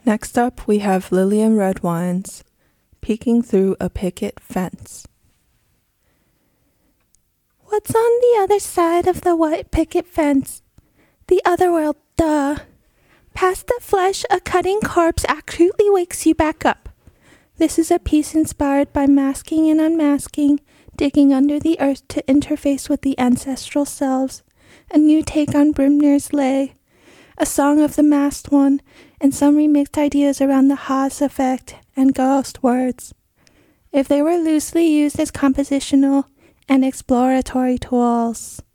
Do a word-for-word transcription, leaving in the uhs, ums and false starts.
Next up, we have Lillian Redwines, Peeking Through a Picket Fence. What's on the other side of the white picket fence? The other world, duh. Past the flesh, a cutting corpse acutely wakes you back up. This is a piece inspired by masking and unmasking, digging under the earth to interface with the ancestral selves, a new take on Brimner's Lay, a song of the masked one, and some remixed ideas around the Haas effect and ghost words. If they were loosely used as compositional and exploratory tools.